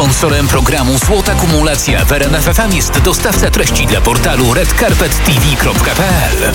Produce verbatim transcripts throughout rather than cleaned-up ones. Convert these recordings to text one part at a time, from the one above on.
Sponsorem programu Złota Kumulacja w R M F F M jest dostawca treści dla portalu red carpet t v kropka p l.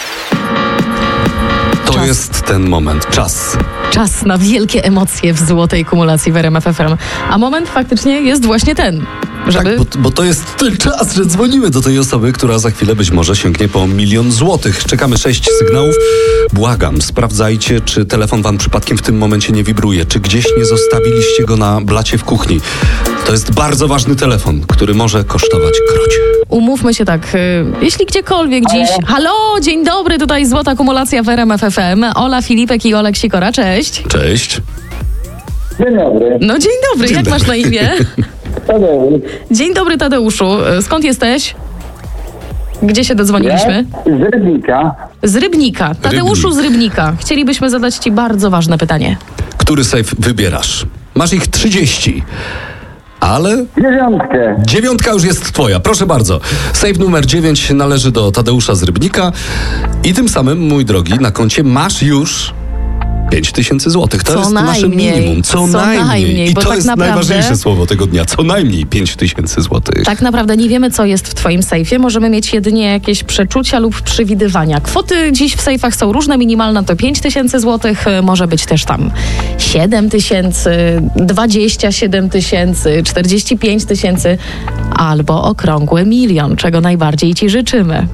To Czas. jest ten moment, czas. Czas na wielkie emocje w Złotej Kumulacji w R M F F M. A moment faktycznie jest właśnie ten. Żeby... Tak, bo, bo to jest ten czas, że dzwonimy do tej osoby, która za chwilę być może sięgnie po milion złotych. Czekamy sześć sygnałów. Błagam, sprawdzajcie, czy telefon wam przypadkiem w tym momencie nie wibruje, czy gdzieś nie zostawiliście go na blacie w kuchni. To jest bardzo ważny telefon, który może kosztować krocie. Umówmy się tak, y, jeśli gdziekolwiek dziś... Halo, dzień dobry, tutaj Złota Kumulacja w R M F F M. Ola Filipek i Olek Sikora, cześć. Cześć. Dzień dobry. No dzień dobry, Dzień jak dobry. masz na imię? Tadeusz. Dzień dobry, Tadeuszu. Skąd jesteś? Gdzie się dodzwoniliśmy? Z Rybnika. Z Rybnika. Tadeuszu z Rybnika. Chcielibyśmy zadać ci bardzo ważne pytanie. Który sejf wybierasz? Masz ich trzydzieści. Ale Dziewiątkę. dziewiątka już jest twoja, proszę bardzo. Sejf numer dziewięć należy do Tadeusza z Rybnika i tym samym, mój drogi, na koncie masz już pięć tysięcy złotych. To Co jest nasze najmniej. minimum. Co, Co najmniej. najmniej, I bo to tak jest naprawdę- najważniejsze słowo tego dnia. Co najmniej pięć tysięcy złotych. Tak naprawdę nie wiemy, co jest w twoim sejfie. Możemy mieć jedynie jakieś przeczucia lub przewidywania. Kwoty dziś w sejfach są różne. Minimalna to pięć tysięcy złotych. Może być też tam siedem tysięcy, dwadzieścia siedem tysięcy, czterdzieści pięć tysięcy albo okrągły milion, czego najbardziej ci życzymy.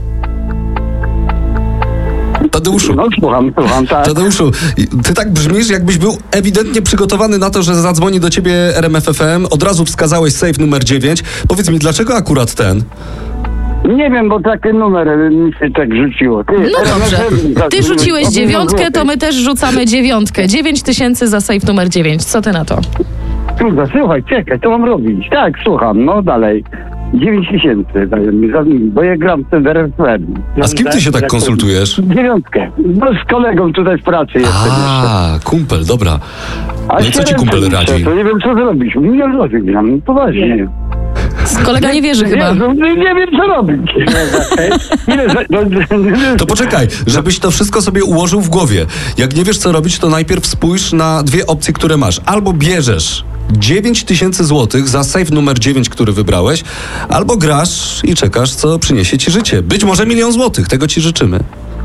Tadeuszu, No słucham, słucham, tak. Tadeuszu, ty tak brzmisz, jakbyś był ewidentnie przygotowany na to, że zadzwoni do ciebie R M F F M. Od razu wskazałeś sejf numer dziewięć. Powiedz mi, dlaczego akurat ten? Nie wiem, bo taki numer mi się tak rzuciło. Ty, No dobrze. Ty rzuciłeś o, dziewiątkę, to my też rzucamy dziewiątkę. dziewięć tysięcy za sejf numer dziewięć. Co ty na to? Kurwa, słuchaj, czekaj, co mam robić? Tak, słucham, no dalej. dziewięć tysięcy, bo ja gram w tym w R F M. A z kim ty się tak konsultujesz? Dziewiątkę. No z kolegą tutaj w pracy jestem jeszcze. A, kumpel, dobra. A No i co ci siedem kumpel tysięcy, radzi? To nie wiem, co zrobić. Milion złotych gram, poważnie. Kolega nie wierzy chyba. Nie, nie, nie wiem, co robić. Ile za, no, To poczekaj, żebyś to wszystko sobie ułożył w głowie. Jak nie wiesz, co robić, to najpierw spójrz na dwie opcje, które masz. Albo bierzesz dziewięć tysięcy złotych za sejf numer dziewięć, który wybrałeś, albo grasz i czekasz, co przyniesie ci życie. Być może milion złotych, tego ci życzymy.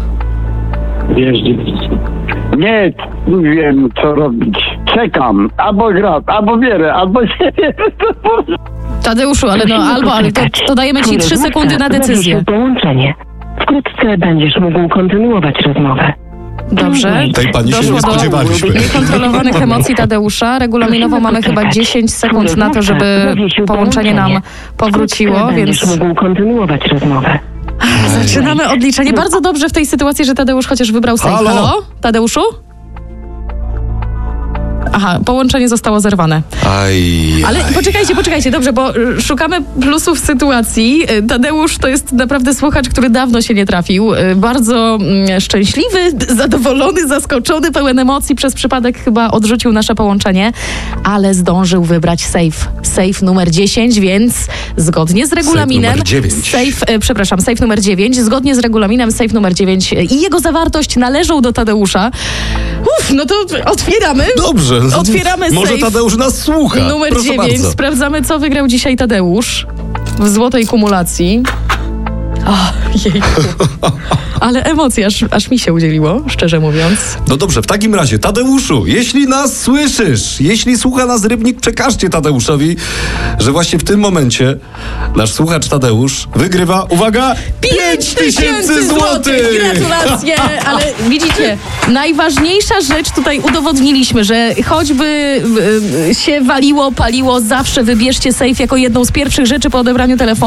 Nie wiem, co robić. Czekam. Albo gram, albo bierę, albo nie wiem. Tadeuszu, ale no albo, ale to, to dajemy ci trzy sekundy na decyzję. Połączenie. Wkrótce będziesz mógł kontynuować rozmowę. Dobrze. Tej pani się Doszło nie do spodziewaliśmy. niekontrolowanych emocji Tadeusza. Regulaminowo mamy chyba dziesięć sekund na to, żeby połączenie nam powróciło, więc Będziesz mógł kontynuować rozmowę. zaczynamy odliczenie. Bardzo dobrze w tej sytuacji, że Tadeusz chociaż wybrał sejf. Halo? Halo? Tadeuszu? Aha, połączenie zostało zerwane. Aj, Ale poczekajcie, poczekajcie, dobrze, bo y, szukamy plusów sytuacji. Y, Tadeusz to jest naprawdę słuchacz, który dawno się nie trafił. Y, Bardzo mm, szczęśliwy, zadowolony, zaskoczony, pełen emocji. Przez przypadek chyba odrzucił nasze połączenie, ale zdążył wybrać safe. Safe numer dziesięć, więc zgodnie z regulaminem... numer dziewięć. Safe, y, przepraszam, safe numer dziewięć. Zgodnie z regulaminem safe numer dziewięć y, i jego zawartość należą do Tadeusza. Uff, no to otwieramy. dobrze. Otwieramy Może sejf. Tadeusz nas słucha. Numer Proszę dziewięć. bardzo. Sprawdzamy, co wygrał dzisiaj Tadeusz w złotej kumulacji. O, jejku. Ale emocji aż, aż mi się udzieliło, szczerze mówiąc. No dobrze, w takim razie, Tadeuszu, jeśli nas słyszysz, jeśli słucha nas Rybnik, przekażcie Tadeuszowi, że właśnie w tym momencie nasz słuchacz Tadeusz wygrywa, uwaga, pięć tysięcy złotych! Gratulacje! Ale widzicie, najważniejsza rzecz tutaj udowodniliśmy, że choćby y, y, się waliło, paliło, zawsze wybierzcie sejf jako jedną z pierwszych rzeczy po odebraniu telefonu.